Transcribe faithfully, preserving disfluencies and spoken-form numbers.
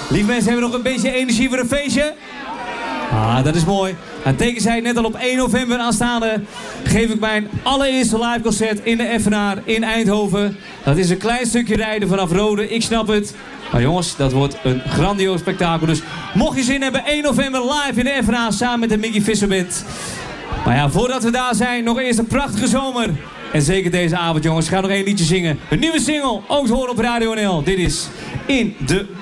Lieve mensen, hebben we nog een beetje energie voor een feestje? Ah, dat is mooi. En teken zei net al, op één november aanstaande geef ik mijn allereerste live concert in de Effenaar in Eindhoven. Dat is een klein stukje rijden vanaf Rode, ik snap het. Maar jongens, dat wordt een grandioos spektakel. Dus mocht je zin hebben, één november live in de Effenaar samen met de Mickey Visser Band. Maar ja, voordat we daar zijn, nog eerst een prachtige zomer. En zeker deze avond, jongens. Ik ga nog één liedje zingen. Een nieuwe single, ook te horen op Radio N L. Dit is In de